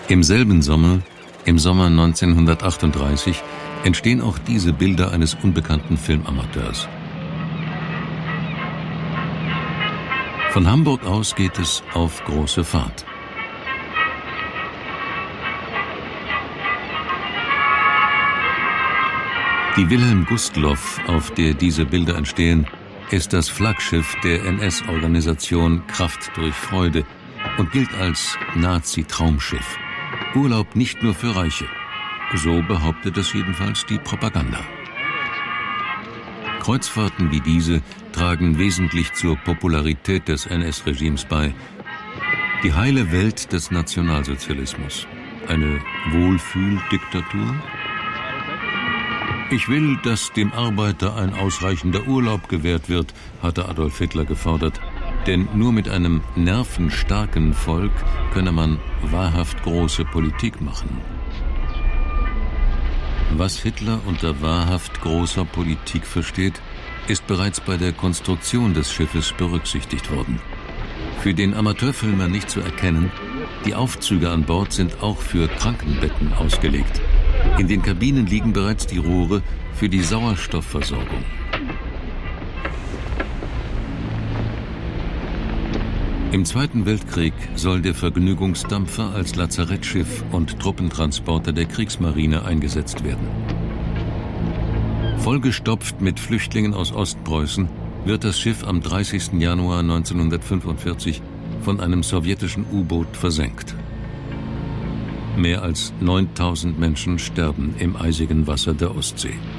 Im selben Sommer, im Sommer 1938, entstehen auch diese Bilder eines unbekannten Filmamateurs. Von Hamburg aus geht es auf große Fahrt. Die Wilhelm Gustloff, auf der diese Bilder entstehen, ist das Flaggschiff der NS-Organisation Kraft durch Freude und gilt als Nazi-Traumschiff. Urlaub nicht nur für Reiche. So behauptet es jedenfalls die Propaganda. Kreuzfahrten wie diese tragen wesentlich zur Popularität des NS-Regimes bei. Die heile Welt des Nationalsozialismus. Eine Wohlfühldiktatur? Ich will, dass dem Arbeiter ein ausreichender Urlaub gewährt wird, hatte Adolf Hitler gefordert. Denn nur mit einem nervenstarken Volk könne man wahrhaft große Politik machen. Was Hitler unter wahrhaft großer Politik versteht, ist bereits bei der Konstruktion des Schiffes berücksichtigt worden. Für den Amateurfilmer nicht zu erkennen, die Aufzüge an Bord sind auch für Krankenbetten ausgelegt. In den Kabinen liegen bereits die Rohre für die Sauerstoffversorgung. Im Zweiten Weltkrieg soll der Vergnügungsdampfer als Lazarettschiff und Truppentransporter der Kriegsmarine eingesetzt werden. Vollgestopft mit Flüchtlingen aus Ostpreußen wird das Schiff am 30. Januar 1945 von einem sowjetischen U-Boot versenkt. Mehr als 9000 Menschen sterben im eisigen Wasser der Ostsee.